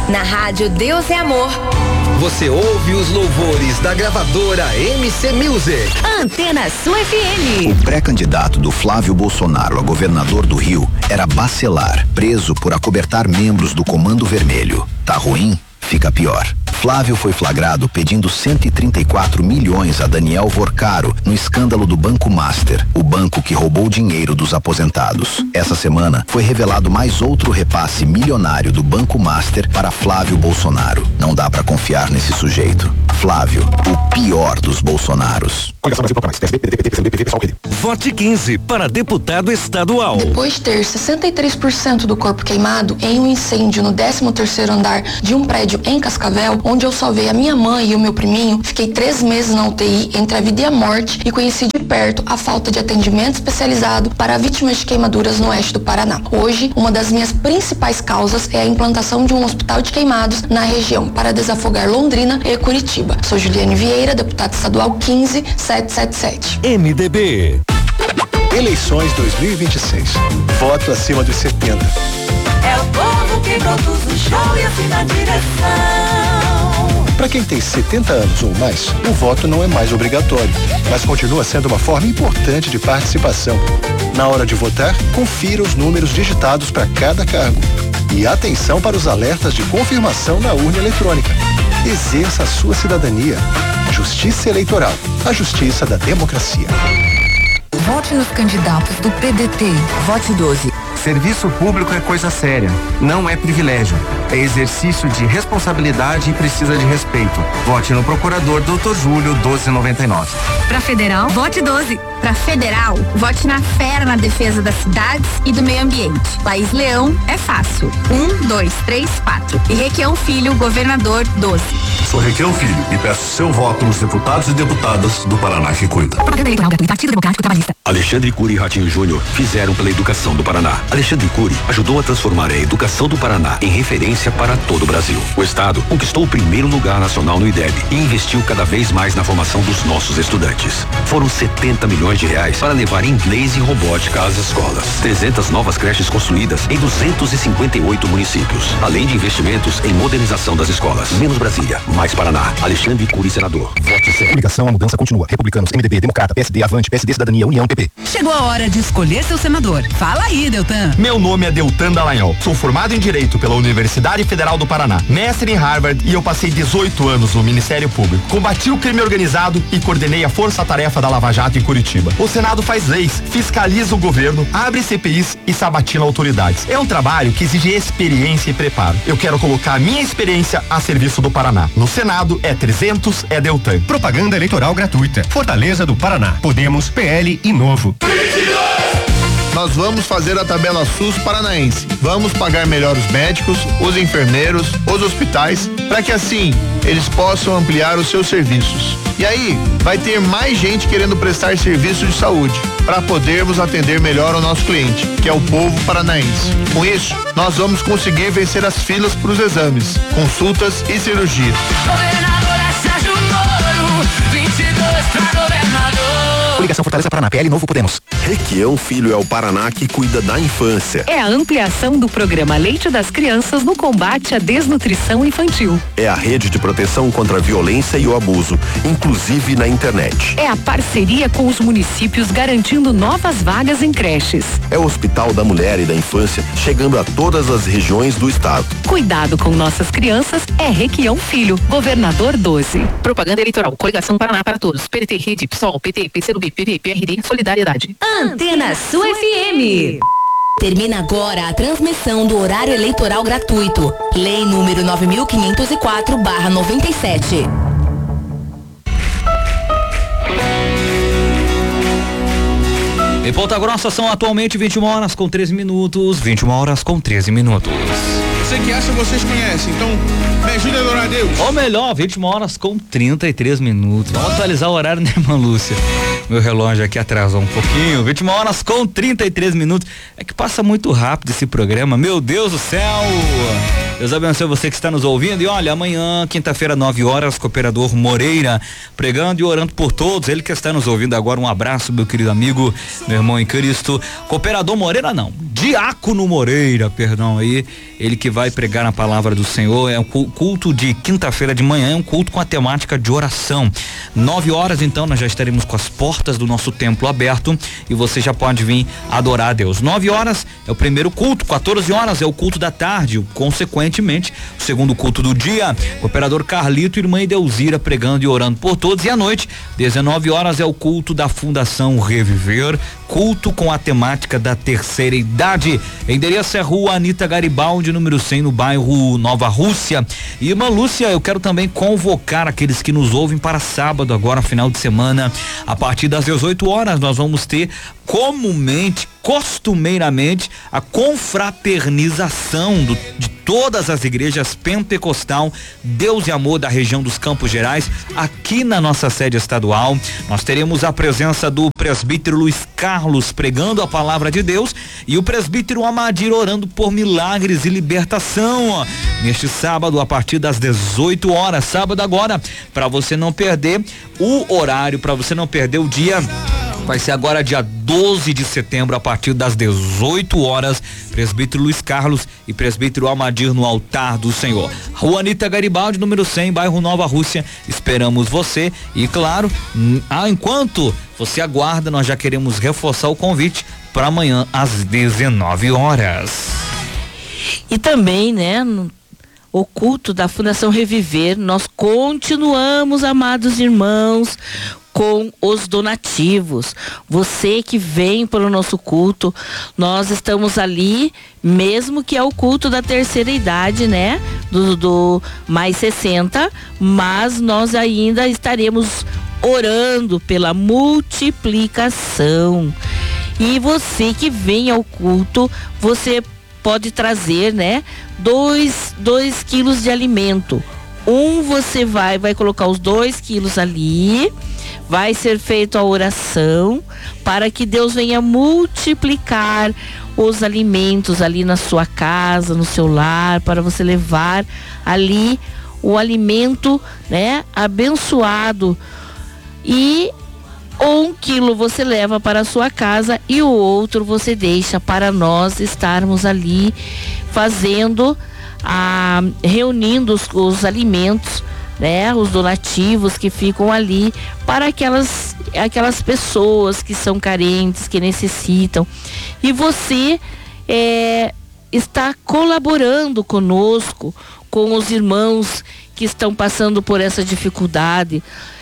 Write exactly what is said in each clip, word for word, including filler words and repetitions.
Na rádio Deus é Amor. Você ouve os louvores da gravadora M C Music. Antena Sua F M. O pré-candidato do Flávio Bolsonaro a governador do Rio era Bacelar, preso por acobertar membros do Comando Vermelho. Tá ruim? Fica pior. Flávio foi flagrado pedindo cento e trinta e quatro milhões a Daniel Vorcaro no escândalo do Banco Master, o banco que roubou dinheiro dos aposentados. Essa semana foi revelado mais outro repasse milionário do Banco Master para Flávio Bolsonaro. Não dá pra confiar nesse sujeito. Flávio, o pior dos Bolsonaros. Vote quinze para deputado estadual. Depois de ter sessenta e três por cento do corpo queimado em um incêndio no décimo terceiro andar de um prédio em Cascavel, onde eu salvei a minha mãe e o meu priminho, fiquei três meses na U T I entre a vida e a morte e conheci de perto a falta de atendimento especializado para vítimas de queimaduras no oeste do Paraná. Hoje, uma das minhas principais causas é a implantação de um hospital de queimados na região para desafogar Londrina e Curitiba. Sou Juliane Vieira, deputada estadual quinze setecentos e setenta e sete. M D B. Eleições dois mil e vinte e seis. Voto acima dos setenta. É o povo que produz o show e assim na direção. Para quem tem setenta anos ou mais, o voto não é mais obrigatório, mas continua sendo uma forma importante de participação. Na hora de votar, confira os números digitados para cada cargo. E atenção para os alertas de confirmação na urna eletrônica. Exerça a sua cidadania. Justiça Eleitoral, a justiça da democracia. Vote nos candidatos do P D T. Vote doze. Serviço público é coisa séria, não é privilégio. É exercício de responsabilidade e precisa de respeito. Vote no procurador doutor Júlio doze noventa e nove. Pra federal, vote doze. Pra federal, vote na fera na defesa das cidades e do meio ambiente. Laís Leão é fácil. Um, dois, três, quatro. E Requião Filho, governador doze. Sou Requião Filho e peço seu voto nos deputados e deputadas do Paraná que cuida. Propaganda eleitoral gratuita, Partido Democrático Trabalhista. Alexandre Cury e Ratinho Júnior fizeram pela educação do Paraná. Alexandre Cury ajudou a transformar a educação do Paraná em referência para todo o Brasil. O Estado conquistou o primeiro lugar nacional no I D E B e investiu cada vez mais na formação dos nossos estudantes. Foram setenta milhões de reais para levar inglês e robótica às escolas. trezentas novas creches construídas em duzentos e cinquenta e oito municípios. Além de investimentos em modernização das escolas. Menos Brasília, mais Paraná. Alexandre Cury, senador. Vote certo. Comunicação, a mudança continua. Republicanos, M D B, Democrata, P S D, Avante, P S D, Cidadania, União, P P. Chegou a hora de escolher seu senador. Fala aí, Deltan. Meu nome é Deltan Dallagnol. Sou formado em Direito pela Universidade Federal do Paraná, mestre em Harvard e eu passei dezoito anos no Ministério Público. Combati o crime organizado e coordenei a força-tarefa da Lava Jato em Curitiba. O Senado faz leis, fiscaliza o governo, abre C P Is e sabatina autoridades. É um trabalho que exige experiência e preparo. Eu quero colocar a minha experiência a serviço do Paraná. No Senado é trezentos, é Deltan. Propaganda eleitoral gratuita. Fortaleza do Paraná. Podemos, P L e Novo. Nós vamos fazer a tabela SUS paranaense. Vamos pagar melhor os médicos, os enfermeiros, os hospitais, para que assim eles possam ampliar os seus serviços. E aí, vai ter mais gente querendo prestar serviço de saúde, para podermos atender melhor o nosso cliente, que é o povo paranaense. Com isso, nós vamos conseguir vencer as filas para os exames, consultas e cirurgias. Governador é Sérgio Moro, vinte e dois pra governador. Coligação Fortaleza Paraná, P L Novo Podemos. Requião Filho é o Paraná que cuida da infância. É a ampliação do programa Leite das Crianças no combate à desnutrição infantil. É a rede de proteção contra a violência e o abuso, inclusive na internet. É a parceria com os municípios garantindo novas vagas em creches. É o Hospital da Mulher e da Infância chegando a todas as regiões do estado. Cuidado com nossas crianças é Requião Filho, governador doze. Propaganda eleitoral, Coligação Paraná para Todos, P D T, Rede, PSOL, P T, P C do B, P P, P R D, Solidariedade. Antena Sua F M. Termina agora a transmissão do horário eleitoral gratuito. Lei número nove mil quinhentos e quatro barra noventa e sete. Em Ponta Grossa são atualmente vinte e uma horas com treze minutos. vinte e uma horas com treze minutos. Você que acha, vocês conhecem, então me ajuda a adorar a Deus. Ou melhor, vinte e uma horas com trinta e três minutos. Vamos atualizar o horário, né, irmã Lúcia? Meu relógio aqui atrasou um pouquinho. vinte e uma horas com trinta e três minutos. É que passa muito rápido esse programa. Meu Deus do céu! Deus abençoe você que está nos ouvindo. E olha, amanhã, quinta-feira, nove horas, cooperador Moreira, pregando e orando por todos. Ele que está nos ouvindo agora, um abraço, meu querido amigo, meu irmão em Cristo. Cooperador Moreira não, Diácono Moreira, perdão aí. Ele que vai pregar a palavra do Senhor. É um culto de quinta-feira de manhã, é um culto com a temática de oração. Nove horas, então, nós já estaremos com as portas do nosso templo aberto e você já pode vir adorar a Deus. Nove horas é o primeiro culto, quatorze horas é o culto da tarde, consequentemente, o segundo culto do dia. Cooperador Carlito e irmã Edelzira pregando e orando por todos. E à noite, dezenove horas é o culto da Fundação Reviver, culto com a temática da terceira idade. Endereço é Rua Anita Garibaldi, número cem, no bairro Nova Rússia. E irmã Lúcia, eu quero também convocar aqueles que nos ouvem para sábado, agora final de semana, a partir das dezoito horas, nós vamos ter comumente, costumeiramente, a confraternização do, de todas as igrejas pentecostal Deus e Amor da região dos Campos Gerais, aqui na nossa sede estadual. Nós teremos a presença do presbítero Luiz Carlos pregando a palavra de Deus e o presbítero Amadir orando por milagres e libertação, ó, neste sábado a partir das dezoito horas, sábado agora, para você não perder o horário, para você não perder o dia. Vai ser agora dia doze de setembro, a partir das dezoito horas, presbítero Luiz Carlos e presbítero Almadir no altar do Senhor. Rua Anita Garibaldi, número cem, bairro Nova Rússia. Esperamos você e, claro, ah, enquanto você aguarda, nós já queremos reforçar o convite para amanhã às dezenove horas. E também, né, no o culto da Fundação Reviver, nós continuamos, amados irmãos, com os donativos. Você que vem para o nosso culto, nós estamos ali, mesmo que é o culto da terceira idade, né? Do, do mais sessenta, mas nós ainda estaremos orando pela multiplicação. E você que vem ao culto, você pode trazer, né? Dois, dois quilos de alimento. Um você vai, vai colocar os dois quilos ali, vai ser feita a oração para que Deus venha multiplicar os alimentos ali na sua casa, no seu lar, para você levar ali o alimento, né, abençoado. E um quilo você leva para a sua casa e o outro você deixa para nós estarmos ali fazendo, a, reunindo os, os alimentos, né, os donativos que ficam ali para aquelas, aquelas pessoas que são carentes, que necessitam. E você é, está colaborando conosco, com os irmãos que estão passando por essa dificuldade.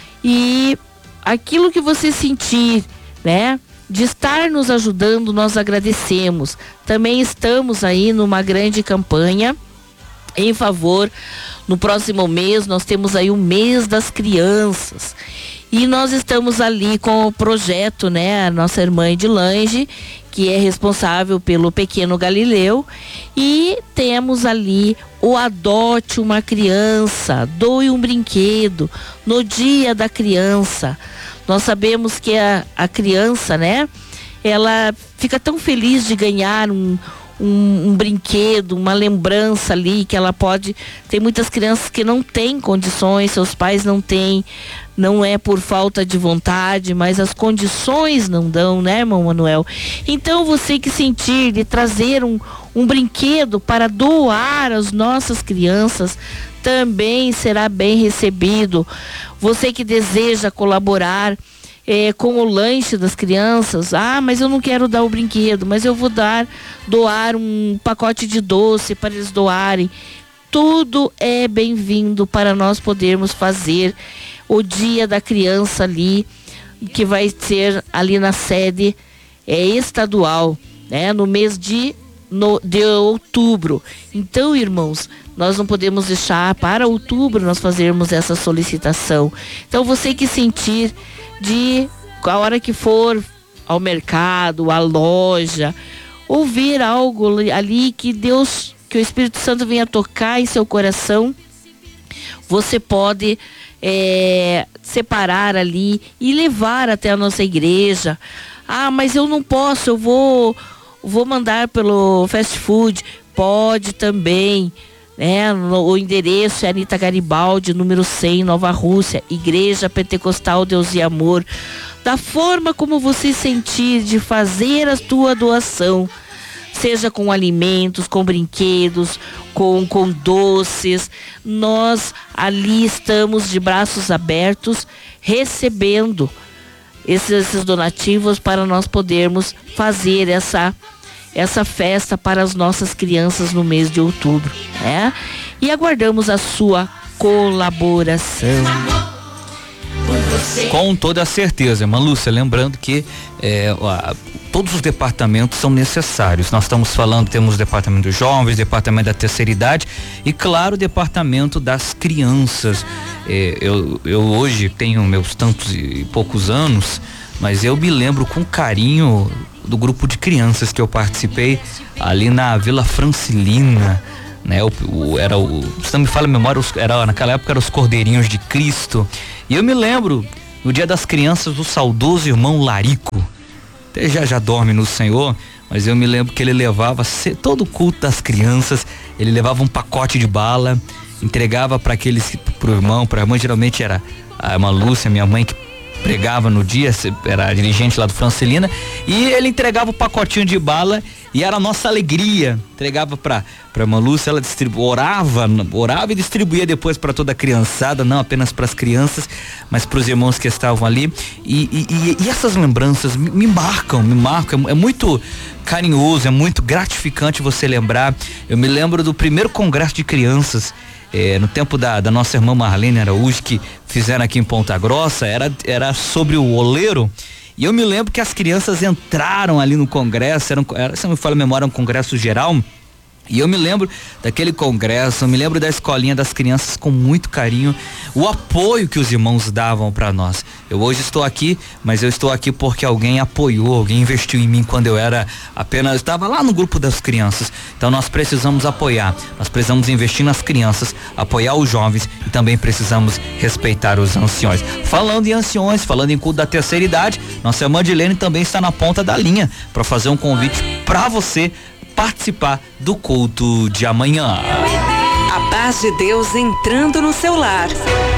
E aquilo que você sentir, né, de estar nos ajudando, nós agradecemos. Também estamos aí numa grande campanha em favor. No próximo mês nós temos aí o mês das crianças e nós estamos ali com o projeto, né, a nossa irmã Edilange, que é responsável pelo Pequeno Galileu, e temos ali o Adote uma Criança, doe um brinquedo no dia da criança. Nós sabemos que a, a criança, né, ela fica tão feliz de ganhar um Um, um brinquedo, uma lembrança ali que ela pode. Tem muitas crianças que não têm condições, seus pais não têm, não é por falta de vontade, mas as condições não dão, né, irmão Manuel? Então você que sentir de trazer um, um brinquedo para doar às nossas crianças, também será bem recebido. Você que deseja colaborar É, com o lanche das crianças, ah, mas eu não quero dar o brinquedo, mas eu vou dar, doar um pacote de doce para eles doarem. Tudo é bem-vindo para nós podermos fazer o dia da criança ali, que vai ser ali na sede é, estadual, né, no mês de, no, de outubro. Então, irmãos, nós não podemos deixar para outubro nós fazermos essa solicitação. Então, você que sentir de a hora que for ao mercado, à loja, ouvir algo ali que Deus, que o Espírito Santo venha tocar em seu coração, você pode é, separar ali e levar até a nossa igreja. Ah, mas eu não posso, eu vou, vou mandar pelo fast food. Pode também, né? O endereço é Anita Garibaldi, número cem, Nova Rússia, Igreja Pentecostal Deus e Amor. Da forma como você sentir de fazer a tua doação, seja com alimentos, com brinquedos, com, com doces, nós ali estamos de braços abertos, recebendo esses, esses donativos para nós podermos fazer essa, essa festa para as nossas crianças no mês de outubro, né? E aguardamos a sua colaboração. Com toda a certeza, irmã Lúcia, lembrando que é, a, todos os departamentos são necessários. Nós estamos falando, temos o departamento dos jovens, departamento da terceira idade e, claro, o departamento das crianças. É, eu, eu hoje tenho meus tantos e poucos anos, mas eu me lembro com carinho do grupo de crianças que eu participei ali na Vila Francilina, né? O, o, era o, se não me falha a memória, os, era, naquela época eram os Cordeirinhos de Cristo. E eu me lembro, no Dia das Crianças, do saudoso irmão Larico. Até já já dorme no Senhor, mas eu me lembro que ele levava todo o culto das crianças, ele levava um pacote de bala, entregava para aqueles, pro irmão, para a irmã, geralmente era a irmã Lúcia, minha mãe, que pregava no dia, era a dirigente lá do Francilina, e ele entregava o pacotinho de bala e era a nossa alegria. Entregava pra, pra irmã Lúcia, ela distribu- orava, orava e distribuía depois para toda a criançada, não apenas para as crianças, mas para os irmãos que estavam ali. E, e, e, e essas lembranças me, me marcam, me marcam, é, é muito carinhoso, é muito gratificante você lembrar. Eu me lembro do primeiro congresso de crianças, É, no tempo da, da nossa irmã Marlene Araújo, que fizeram aqui em Ponta Grossa, era, era sobre o oleiro. E eu me lembro que as crianças entraram ali no congresso, era, era, se não me falha a memória, um congresso geral. E eu me lembro daquele congresso, eu me lembro da escolinha das crianças com muito carinho, o apoio que os irmãos davam para nós. Eu hoje estou aqui, mas eu estou aqui porque alguém apoiou, alguém investiu em mim quando eu era apenas, estava lá no grupo das crianças. Então nós precisamos apoiar, nós precisamos investir nas crianças, apoiar os jovens e também precisamos respeitar os anciões. Falando em anciões, falando em culto da terceira idade, nossa irmã Dilene também está na ponta da linha para fazer um convite para você participar do culto de amanhã. A paz de Deus entrando no seu lar.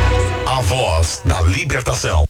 A voz da libertação.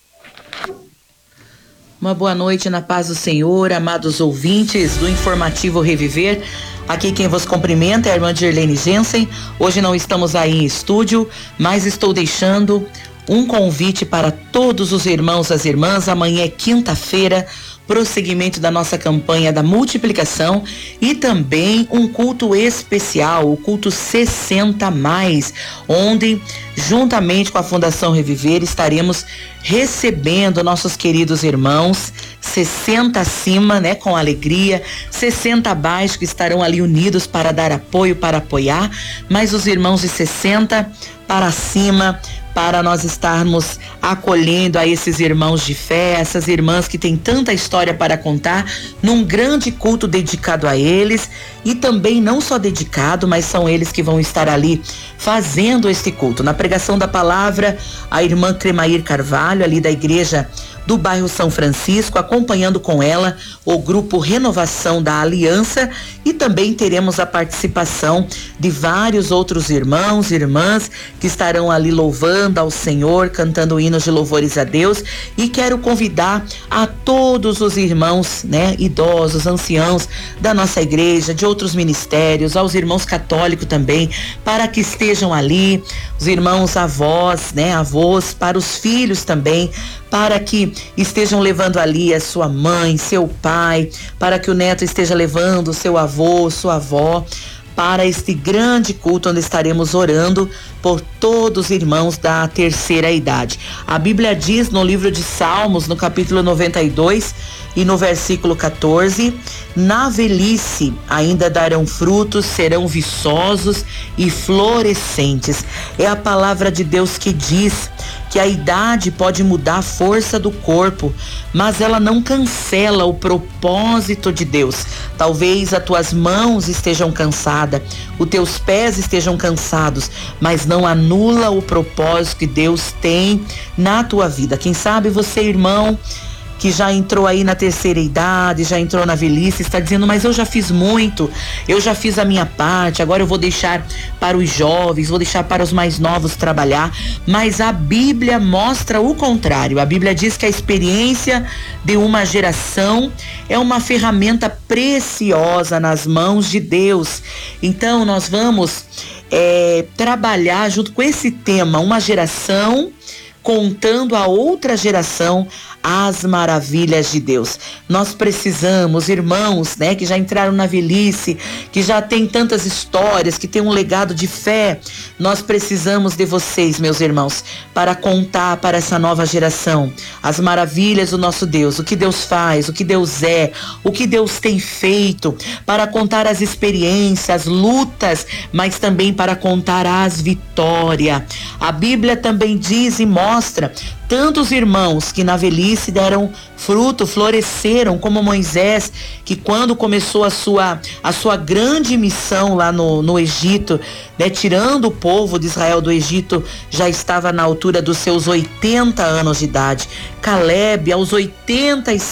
Uma boa noite na paz do Senhor, amados ouvintes do Informativo Reviver. Aqui quem vos cumprimenta é a irmã Dirlene Jensen. Hoje não estamos aí em estúdio, mas estou deixando um convite para todos os irmãos e as irmãs. Amanhã é quinta-feira, prosseguimento da nossa campanha da multiplicação e também um culto especial, o culto sessenta mais, onde juntamente com a Fundação Reviver estaremos recebendo nossos queridos irmãos, sessenta acima, né, com alegria, sessenta abaixo, que estarão ali unidos para dar apoio, para apoiar, mas os irmãos de sessenta para cima, para nós estarmos acolhendo a esses irmãos de fé, essas irmãs que têm tanta história para contar, num grande culto dedicado a eles, e também não só dedicado, mas são eles que vão estar ali fazendo esse culto. Na pregação da palavra, a irmã Cremair Carvalho, ali da igreja do bairro São Francisco, acompanhando com ela o grupo Renovação da Aliança, e também teremos a participação de vários outros irmãos e irmãs que estarão ali louvando ao Senhor, cantando hinos de louvores a Deus. E quero convidar a todos os irmãos, né, idosos, anciãos da nossa igreja, de outros ministérios, aos irmãos católicos também, para que estejam ali, os irmãos avós, né, avós, para os filhos também, para que estejam levando ali a sua mãe, seu pai, para que o neto esteja levando seu avô, sua avó, para este grande culto onde estaremos orando por todos os irmãos da terceira idade. A Bíblia diz no livro de Salmos, no capítulo noventa e dois e no versículo quatorze, na velhice ainda darão frutos, serão viçosos e florescentes. É a palavra de Deus que diz que a idade pode mudar a força do corpo, mas ela não cancela o propósito de Deus. Talvez as tuas mãos estejam cansadas, os teus pés estejam cansados, mas não anula o propósito que Deus tem na tua vida. Quem sabe você, irmão, que já entrou aí na terceira idade, já entrou na velhice, está dizendo, mas eu já fiz muito, eu já fiz a minha parte, agora eu vou deixar para os jovens, vou deixar para os mais novos trabalhar. Mas a Bíblia mostra o contrário. A Bíblia diz que a experiência de uma geração é uma ferramenta preciosa nas mãos de Deus. Então nós vamos é, trabalhar junto com esse tema, uma geração contando a outra geração as maravilhas de Deus. Nós precisamos, irmãos, né, que já entraram na velhice, que já tem tantas histórias, que tem um legado de fé, nós precisamos de vocês, meus irmãos, para contar para essa nova geração as maravilhas do nosso Deus, o que Deus faz, o que Deus é, o que Deus tem feito, para contar as experiências, as lutas, mas também para contar as vitórias. A Bíblia também diz e mostra tantos irmãos que na velhice deram fruto, floresceram, como Moisés, que quando começou a sua, a sua grande missão lá no, no Egito, né, tirando o povo de Israel do Egito, já estava na altura dos seus oitenta anos de idade. Caleb, aos oitenta e